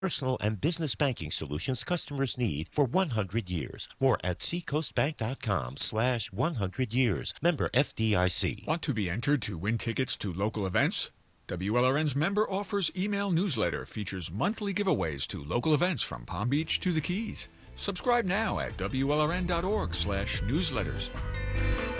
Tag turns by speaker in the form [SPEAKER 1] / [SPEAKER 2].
[SPEAKER 1] personal and business banking solutions customers need for 100 years. More at seacoastbank.com/100 years. Member FDIC.
[SPEAKER 2] Want to be entered to win tickets to local events? WLRN's member offers email newsletter features monthly giveaways to local events from Palm Beach to the Keys. Subscribe now at WLRN.org/newsletters.